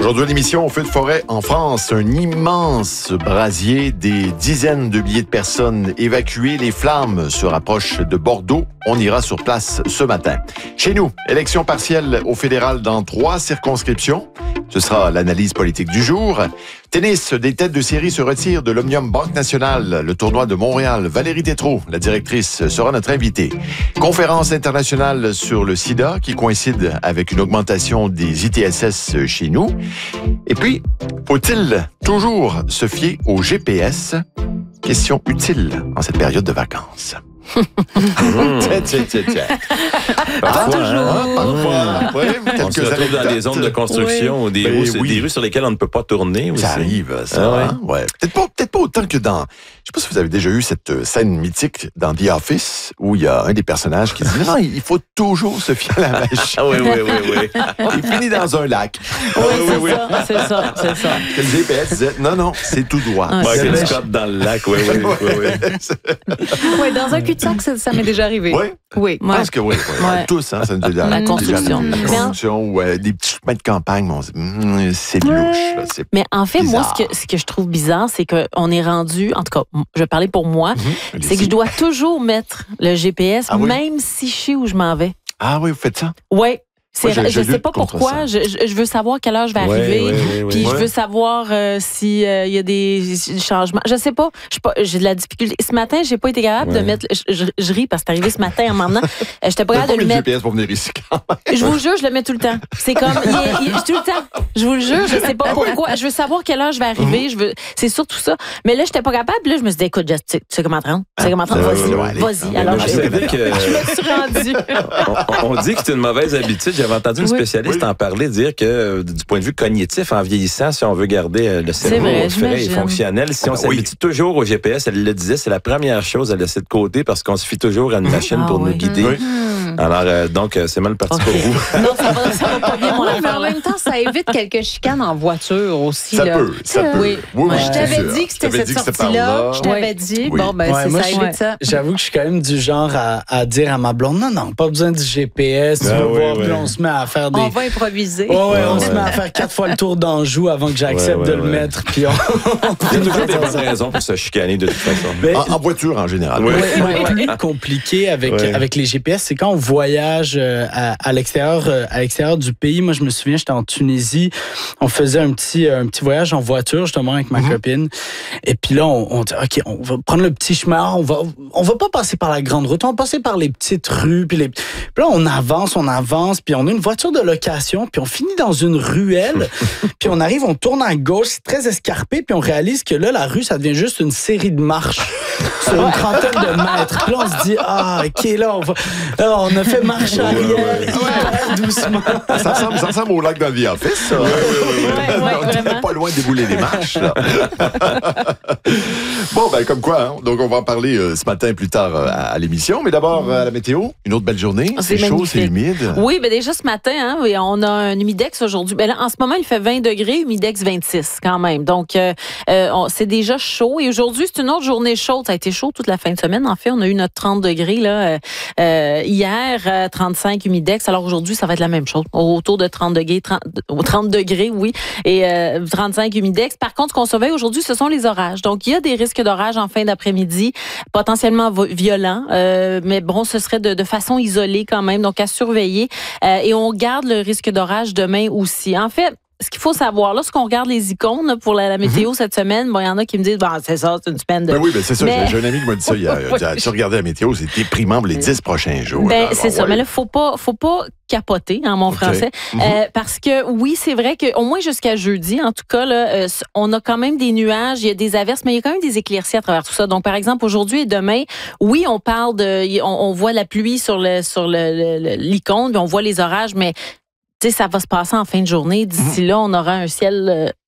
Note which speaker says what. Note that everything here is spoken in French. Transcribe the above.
Speaker 1: Aujourd'hui à l'émission, feu de forêt en France, un immense brasier, des dizaines de milliers de personnes évacuées, les flammes se rapprochent de Bordeaux. On ira sur place ce matin. Chez nous, élection partielle au fédéral dans 3 circonscriptions. Ce sera l'analyse politique du jour. Tennis, des têtes de série se retirent de l'Omnium Banque Nationale, le tournoi de Montréal. Valérie Tétrault, la directrice, sera notre invitée. Conférence internationale sur le sida qui coïncide avec une augmentation des ITSS chez nous. Et puis, faut-il toujours se fier au GPS? Question utile en cette période de vacances. Tiens.
Speaker 2: Pas toujours.
Speaker 1: Parfois. Ouais,
Speaker 3: on se retrouve dans des zones de construction ou des rues sur lesquelles on ne peut pas tourner aussi.
Speaker 1: Ça arrive, ça. Ouais. Peut-être pas autant que dans... Je sais pas si vous avez déjà eu cette scène mythique dans The Office où il y a un des personnages qui dit « Non, il faut toujours se fier à la mèche. »
Speaker 3: Oui.
Speaker 1: Il finit dans un lac.
Speaker 2: Oui, c'est ça.
Speaker 1: Que le GPS disait « Non, c'est tout droit. »
Speaker 3: C'est le Scott dans le lac, oui.
Speaker 2: Oui, dans un cul-de-sac, ça m'est déjà arrivé.
Speaker 1: Oui. Je pense que oui. Tous, ça nous est déjà
Speaker 2: La construction.
Speaker 1: La construction ou des petits chemins de campagne, on se dit c'est louche. C'est
Speaker 2: mais en fait,
Speaker 1: bizarre.
Speaker 2: moi, ce que je trouve bizarre, c'est qu'on est rendu, en tout cas, je vais parler pour moi, c'est que je dois toujours mettre le GPS, même si je sais où je m'en vais.
Speaker 1: Ah oui, vous faites ça?
Speaker 2: Oui. Je sais pas
Speaker 1: contre
Speaker 2: pourquoi. Je veux savoir quelle heure je vais arriver. Puis je veux savoir s'il y a des changements. Je sais pas. J'ai de la difficulté. Ce matin, j'ai pas été capable de mettre. Je ris parce que c'est arrivé ce matin en m'emmenant. J'étais pas capable de le mettre.
Speaker 1: GPS pour venir ici quand même.
Speaker 2: Je vous jure, je le mets tout le temps. C'est comme tout le temps. Je vous le jure, je sais pas pourquoi. Je veux savoir quelle heure je vais arriver. C'est surtout ça. Mais là, j'étais pas capable. Là, je me suis dit, écoute, tu sais comment te rendre. Vas-y. Alors, je me suis rendue.
Speaker 3: On dit que c'est une mauvaise habitude. J'avais entendu une spécialiste en parler, dire que du point de vue cognitif, en vieillissant, si on veut garder le cerveau frais et fonctionnel, si on s'habitue toujours au GPS, elle le disait, c'est la première chose à laisser de côté parce qu'on se fie toujours à une machine pour nous guider. Alors, donc, c'est mal parti pour vous.
Speaker 2: Non, ça va pas bien, mon
Speaker 4: mais en même temps, ça évite quelques chicanes en voiture aussi.
Speaker 1: Ça peut.
Speaker 4: Oui, je t'avais dit que c'était cette sortie-là. Je t'avais dit. Bon, ça évite ça.
Speaker 5: J'avoue que je suis quand même du genre à dire à ma blonde, non, pas besoin du GPS. Tu vas voir, puis on se met à faire des...
Speaker 4: On va improviser.
Speaker 5: On se met à faire 4 fois le tour d'Anjou avant que j'accepte de le mettre. Puis
Speaker 3: il y a toujours des bonnes raisons pour se chicaner de toute façon.
Speaker 1: En voiture, en général.
Speaker 5: Plus compliqué avec les GPS, c'est quand on voyage à l'extérieur du pays. Moi, je me souviens, j'étais en Tunisie. On faisait un petit voyage en voiture, justement, avec ma copine. Et puis là, on dit, OK, on va prendre le petit chemin. On va pas passer par la grande route. On va passer par les petites rues. Puis là, on avance. Puis on a une voiture de location. Puis on finit dans une ruelle. Puis on arrive, on tourne à gauche. C'est très escarpé. Puis on réalise que là, la rue, ça devient juste une série de marches sur une trentaine de mètres. Puis là, on se dit, OK, là, on a fait marche arrière hyper doucement.
Speaker 1: Ça ressemble au lac dans The Office, ça. On n'est pas loin de débouler les marches, là. Bon, comme quoi, hein? Donc on va en parler ce matin plus tard à l'émission. Mais d'abord, à la météo, une autre belle journée. C'est chaud, c'est humide.
Speaker 2: Oui, déjà ce matin, on a un humidex aujourd'hui. Là, en ce moment, il fait 20 degrés, humidex 26 quand même. Donc, c'est déjà chaud. Et aujourd'hui, c'est une autre journée chaude. Ça a été chaud toute la fin de semaine. En fait, on a eu notre 30 degrés là, hier, 35 humidex. Alors aujourd'hui, ça va être la même chose. Autour de 30 degrés, oui. Et 35 humidex. Par contre, ce qu'on surveille aujourd'hui, ce sont les orages. Donc, il y a des risques d'orage en fin d'après-midi, potentiellement violents. Mais bon, ce serait de façon isolée quand même. Donc, à surveiller. Et on garde le risque d'orage demain aussi. En fait, ce qu'il faut savoir, lorsqu'on regarde les icônes là, pour la météo cette semaine, il y en a qui me disent, c'est ça, c'est une semaine de...
Speaker 1: c'est ça. J'ai un ami qui m'a dit ça. Tu regardais la météo, c'est déprimant pour les 10 prochains jours.
Speaker 2: C'est ça. Mais là, faut pas capoter en mon français. Parce que oui, c'est vrai qu'au moins jusqu'à jeudi, en tout cas, là, on a quand même des nuages, il y a des averses, mais il y a quand même des éclaircies à travers tout ça. Donc, par exemple, aujourd'hui et demain, oui, on parle on voit la pluie sur l'icône, puis on voit les orages, mais ça va se passer en fin de journée. D'ici là, on aura un ciel